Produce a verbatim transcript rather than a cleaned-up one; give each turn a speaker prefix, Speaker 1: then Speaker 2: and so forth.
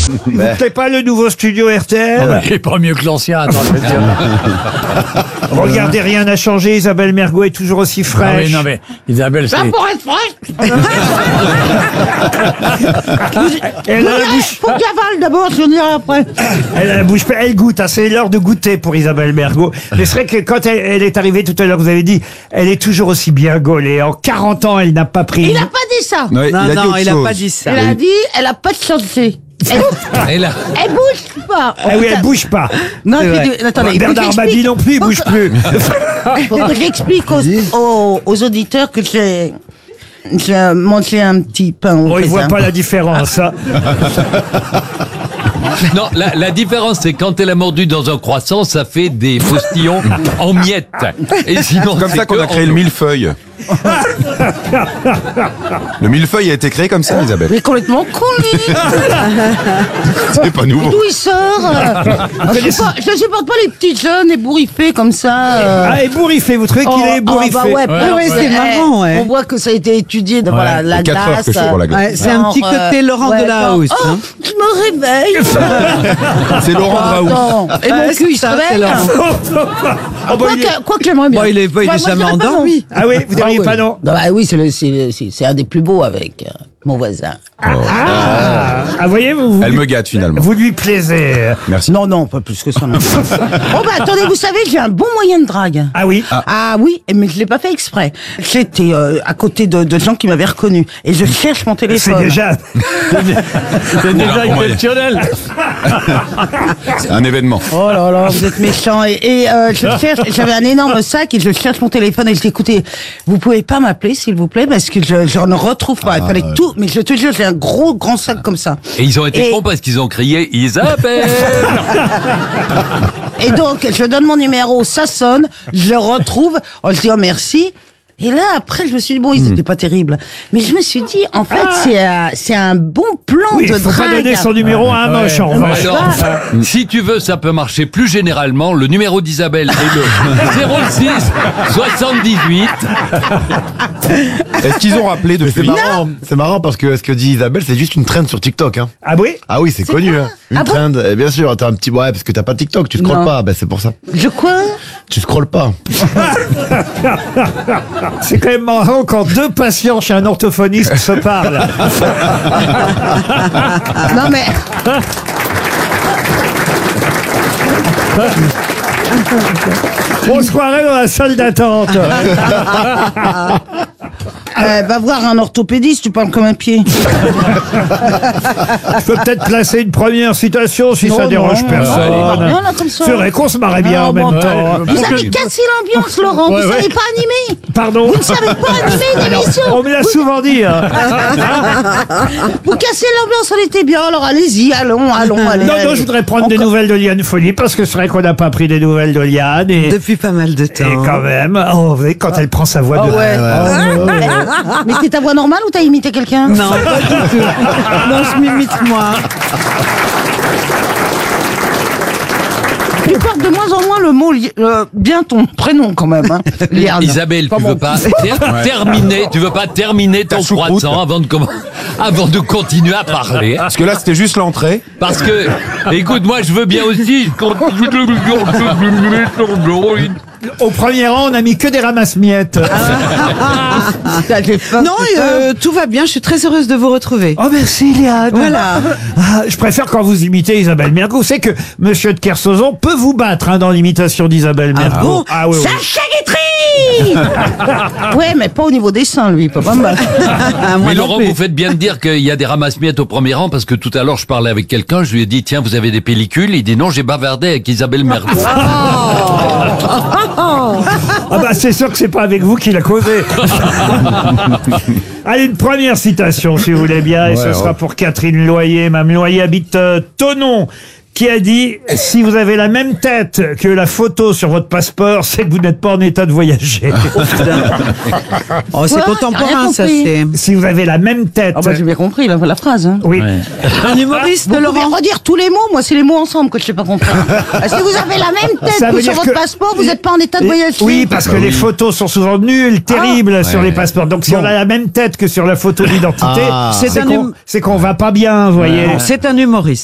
Speaker 1: Vous ne plaît pas le nouveau studio R T L?
Speaker 2: Il est pas mieux que l'ancien, attends, je veux dire.
Speaker 1: Regardez, rien n'a changé. Isabelle Mergo est toujours aussi
Speaker 2: Ah
Speaker 1: fraîche.
Speaker 2: oui, non mais, Isabelle, c'est...
Speaker 3: Pour être fraîche,
Speaker 1: Elle a la bouche,
Speaker 3: faut que j'avale d'abord, je dirai après.
Speaker 1: elle a la bouche, elle goûte. hein. C'est l'heure de goûter pour Isabelle Mergo. Mais c'est vrai que quand elle, elle est arrivée tout à l'heure, vous avez dit, elle est toujours aussi bien gaulée. En quarante ans, elle n'a pas pris.
Speaker 3: Il a pas dit ça.
Speaker 4: Non,
Speaker 5: Non,
Speaker 4: il a dit
Speaker 5: non,
Speaker 4: autre
Speaker 5: il a
Speaker 4: chose.
Speaker 5: pas dit ça.
Speaker 3: Elle a dit, elle a pas de changé. Elle,
Speaker 2: Et là,
Speaker 3: elle bouge pas.
Speaker 1: Ah oui, elle bouge pas.
Speaker 3: Non,
Speaker 5: C'est
Speaker 3: je
Speaker 5: vrai.
Speaker 3: dis- attendez, il faut que
Speaker 1: Bernard
Speaker 3: j'explique-
Speaker 1: Mabie non plus, il
Speaker 3: faut
Speaker 1: bouge
Speaker 3: que-
Speaker 1: plus.
Speaker 3: faut que j'explique aux, aux, aux auditeurs que j'ai, j'ai mangé un petit pain au
Speaker 1: Bon, il voit
Speaker 3: raisin.
Speaker 1: pas la différence. hein.
Speaker 6: Non, la, la différence, c'est quand elle a mordu dans un croissant, ça fait des postillons en miettes. Et sinon,
Speaker 4: C'est comme
Speaker 6: c'est
Speaker 4: ça qu'on
Speaker 6: que
Speaker 4: a créé
Speaker 6: en-
Speaker 4: le millefeuille. Le millefeuille a été créé comme ça, Isabelle.
Speaker 3: Mais complètement con, lui.
Speaker 4: C'est pas nouveau.
Speaker 3: D'où il sort euh, Je sais pas- je supporte pas les petits jeunes ébouriffés comme ça. euh.
Speaker 1: Ah, ébouriffé, vous trouvez qu'il
Speaker 3: Oh,
Speaker 1: est ébouriffé?
Speaker 3: ah bah ouais,
Speaker 2: Ouais,
Speaker 5: ouais, c'est
Speaker 3: eh,
Speaker 5: marrant, ouais.
Speaker 3: On voit que ça a été étudié de voilà, la
Speaker 4: quatre heures
Speaker 3: glace.
Speaker 4: que je fais pour la glace.
Speaker 5: Ouais, c'est un
Speaker 3: genre,
Speaker 5: petit côté
Speaker 3: euh,
Speaker 5: Laurent
Speaker 3: ouais,
Speaker 5: Delahousse.
Speaker 3: genre,
Speaker 5: hein.
Speaker 3: Oh, je me réveille.
Speaker 4: C'est Laurent Raoult.
Speaker 3: Attends, et mon
Speaker 5: Ouais,
Speaker 3: cul, il se
Speaker 5: ça, c'est
Speaker 3: réveille.
Speaker 5: Laurent.
Speaker 1: Ah, bon,
Speaker 3: Quoi
Speaker 1: il est-
Speaker 3: que, quoi que j'aimerais bien.
Speaker 5: Bon, il est, il est
Speaker 3: Moi, moi,
Speaker 5: jamais
Speaker 3: je dirais pas non.
Speaker 5: endormi.
Speaker 1: Ah oui, vous diriez
Speaker 3: Ah oui.
Speaker 1: pas non?
Speaker 3: Bah oui, c'est le- c'est c'est- c'est un des plus beaux avec euh, mon voisin.
Speaker 1: Ah, ah, voyez, vous, vous,
Speaker 4: Elle me gâte finalement.
Speaker 1: vous lui plaisez.
Speaker 4: Merci.
Speaker 3: Non, non, pas plus que ça. Non. Bon, bah attendez, vous savez, j'ai un bon moyen de drague.
Speaker 1: Ah oui?
Speaker 3: Ah, oui, mais je l'ai pas fait exprès. J'étais euh, à côté de, de gens qui m'avaient reconnu et je cherche mon
Speaker 1: C'est
Speaker 3: téléphone.
Speaker 1: déjà...
Speaker 2: c'est déjà exceptionnel.
Speaker 4: C'est un événement.
Speaker 3: Oh là là, vous êtes méchants. Et, et euh, je cherche, j'avais un énorme sac et je cherche mon téléphone et je dis, écoutez, vous pouvez pas m'appeler s'il vous plaît parce que je, je ne retrouve pas. Il fallait tout, mais je te jure, j'ai un gros grand sac comme ça.
Speaker 6: Et ils ont été
Speaker 3: Et-
Speaker 6: cons parce qu'ils ont crié Isabelle.
Speaker 3: Et donc, je donne mon numéro, ça sonne, je le retrouve, on se dit oh merci. Et là, après, je me suis dit, bon, ils n'étaient pas terribles. Mais je me suis dit, en fait, c'est un, c'est un bon plan
Speaker 1: Oui,
Speaker 3: de
Speaker 1: il faut pas
Speaker 3: drague.
Speaker 1: donner son numéro à un moche, en revanche.
Speaker 6: Alors, si tu veux, ça peut marcher plus généralement. Le numéro d'Isabelle est le zéro six soixante-dix-huit.
Speaker 4: Est-ce qu'ils ont rappelé
Speaker 7: C'est
Speaker 4: depuis?
Speaker 7: marrant, c'est marrant parce que ce que dit Isabelle, c'est juste une trend sur TikTok. Hein.
Speaker 1: Ah oui?
Speaker 7: Ah oui, c'est connu. Hein. Une
Speaker 3: Ah bon
Speaker 7: trend. Et bien sûr, t'as un petit ouais parce que t'as pas TikTok, tu scrolles
Speaker 3: Non.
Speaker 7: pas. Ben c'est pour ça.
Speaker 3: Je quoi?
Speaker 7: Tu scrolles pas.
Speaker 1: C'est quand même marrant quand deux patients chez un orthophoniste se parlent.
Speaker 3: Non, mais.
Speaker 1: On se croirait dans la salle d'attente.
Speaker 3: Euh, va voir un orthopédiste, tu parles comme un pied.
Speaker 1: Je peux peut-être placer une première citation si ça
Speaker 3: Non,
Speaker 1: dérange
Speaker 3: non,
Speaker 1: personne.
Speaker 3: non, non, non, comme ça.
Speaker 1: C'est vrai qu'on se marrait bien
Speaker 3: Ah,
Speaker 1: en même
Speaker 3: bon,
Speaker 1: temps.
Speaker 3: Vous avez cassé l'ambiance, Laurent. Vous savez pas animer.
Speaker 1: Pardon?
Speaker 3: Vous ne savez pas animer une émission.
Speaker 1: On me l'a souvent dit. hein.
Speaker 3: Vous cassez l'ambiance, on était bien. Alors allez-y, allons, allons, allez.
Speaker 1: Non, non,
Speaker 3: allez.
Speaker 1: je voudrais prendre des
Speaker 3: Encore-
Speaker 1: nouvelles de Liane Folie parce que c'est vrai qu'on n'a pas pris des nouvelles de Liane. Et,
Speaker 5: Depuis pas mal de
Speaker 1: et
Speaker 5: temps.
Speaker 1: quand même, oh, vous voyez, quand elle prend sa voix
Speaker 3: Ah
Speaker 1: de...
Speaker 3: ouais. Mais c'est ta voix normale ou t'as imité quelqu'un?
Speaker 5: Non, pas du tout. Non, je m'imite moi.
Speaker 3: Tu portes de moins en moins le mot li- euh, bien ton prénom quand même. Hein. Liane.
Speaker 6: Isabelle,
Speaker 3: Pas
Speaker 6: tu
Speaker 3: bon.
Speaker 6: veux pas ter- terminer, tu veux pas terminer ton
Speaker 4: Ta choucroute.
Speaker 6: croissant avant de commen- avant de continuer à parler.
Speaker 4: Parce que là, c'était juste l'entrée.
Speaker 6: Parce que, écoute, moi, je veux bien aussi.
Speaker 1: Au premier rang, on n'a mis que des ramasse-miettes.
Speaker 3: Ah, j'ai faim,
Speaker 5: Non,
Speaker 3: j'ai faim.
Speaker 5: euh, tout va bien. Je suis très heureuse de vous retrouver.
Speaker 1: Oh merci Liane.
Speaker 5: Voilà.
Speaker 1: Ah, je préfère quand vous imitez Isabelle Mergo. Vous savez que Monsieur de Kersauzon peut vous battre hein, dans l'imitation d'Isabelle Mergo.
Speaker 5: bon
Speaker 1: Ah oui, oui.
Speaker 3: Sacha Guitry. Ouais, mais pas au niveau des seins, lui. Il peut pas me battre.
Speaker 5: Ah, moi
Speaker 6: Mais
Speaker 5: non
Speaker 6: Laurent,
Speaker 5: plus.
Speaker 6: vous faites bien de dire qu'il y a des ramasse-miettes au premier rang parce que tout à l'heure, je parlais avec quelqu'un, je lui ai dit, tiens, vous avez des pellicules? Il dit, non, j'ai bavardé avec Isabelle Mergo.
Speaker 1: Ah bah c'est sûr que c'est pas avec vous qu'il a causé. Allez, une première citation si vous voulez bien, et ce
Speaker 4: Ouais,
Speaker 1: sera
Speaker 4: ouais.
Speaker 1: pour Catherine Loyer. Mme Loyer habite euh, Thonon, qui a dit « Si vous avez la même tête que la photo sur votre passeport, c'est que vous n'êtes pas en état de voyager.
Speaker 5: Oh, c'est
Speaker 3: Quoi?
Speaker 5: contemporain,
Speaker 3: Rien
Speaker 5: ça,
Speaker 3: compris.
Speaker 5: c'est. »
Speaker 1: Si vous avez la même tête...
Speaker 3: Ah bah j'ai bien compris la, la phrase. Hein.
Speaker 1: oui.
Speaker 5: Un humoriste,
Speaker 3: Vous pouvez
Speaker 5: Laurent.
Speaker 3: redire tous les mots, moi c'est les mots ensemble que je sais pas comprendre. Si vous avez la même tête
Speaker 1: Ça veut
Speaker 3: que sur
Speaker 1: dire
Speaker 3: votre
Speaker 1: que-
Speaker 3: passeport, vous n'êtes pas en état de voyager.
Speaker 1: Oui, parce que
Speaker 4: Bah
Speaker 1: les
Speaker 4: oui.
Speaker 1: photos sont souvent nulles, terribles sur les passeports. Donc si on a la même tête que sur la photo d'identité,
Speaker 7: Ah.
Speaker 1: c'est
Speaker 5: C'est un
Speaker 1: qu'on
Speaker 5: hum-
Speaker 1: c'est qu'on va pas bien, vous voyez.
Speaker 5: C'est un humoriste.